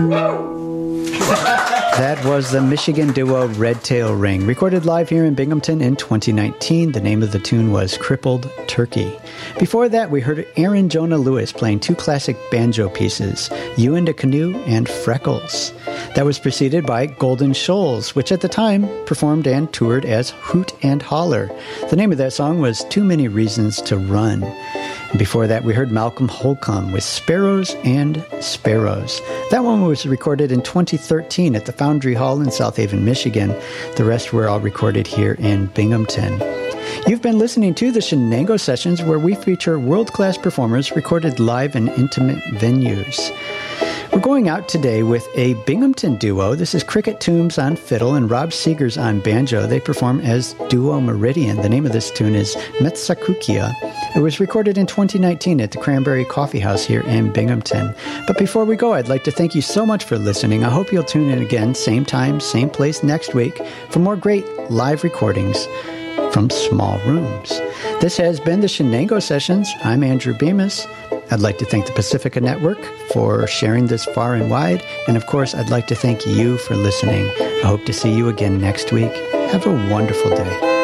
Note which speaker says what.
Speaker 1: That was the Michigan duo Red Tail Ring, recorded live here in Binghamton in 2019. The name of the tune was Crippled Turkey. Before that, we heard Aaron Jonah Lewis playing two classic banjo pieces, You and a Canoe and Freckles. That was preceded by Golden Shoals, which at the time performed and toured as Hoot and Holler. The name of that song was Too Many Reasons to Run. And before that, we heard Malcolm Holcomb with Sparrows and Sparrows. That one was recorded in 2013 at the Foundry Hall in South Haven, Michigan. The rest were all recorded here in Binghamton. You've been listening to the Shenango Sessions, where we feature world-class performers recorded live in intimate venues. We're going out today with a Binghamton duo. This is Cricket Toombs on fiddle and Rob Seegers on banjo. They perform as Duo Meridian. The name of this tune is Metsakukia. It was recorded in 2019 at the Cranberry Coffee House here in Binghamton. But before we go, I'd like to thank you so much for listening. I hope you'll tune in again, same time, same place next week for more great live recordings from small rooms. This has been the Shenango Sessions. I'm Andrew Bemis. I'd like to thank the Pacifica Network for sharing this far and wide. And of course, I'd like to thank you for listening. I hope to see you again next week. Have a wonderful day.